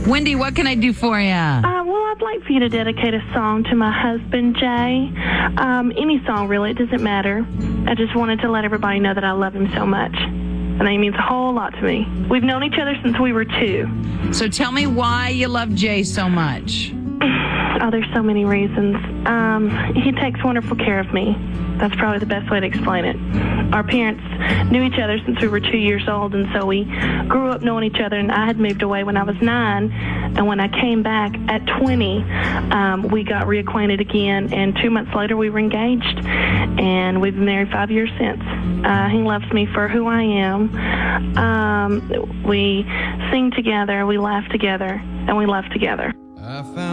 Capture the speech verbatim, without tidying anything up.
Wendy, what can I do for you? Uh, well, I'd like for you to dedicate a song to my husband, Jay. Um, any song, really. It doesn't matter. I just wanted to let everybody know that I love him so much. And he means a whole lot to me. We've known each other since we were two. So tell me why you love Jay so much. Oh, there's so many reasons. Um, he takes wonderful care of me. That's probably the best way to explain it. Our parents knew each other since we were two years old, and so we grew up knowing each other, and I had moved away when I was nine, and when I came back at twenty, um, we got reacquainted again, and two months later we were engaged, and we've been married five years since. Uh, he loves me for who I am. Um, we sing together, we laugh together, and we love together.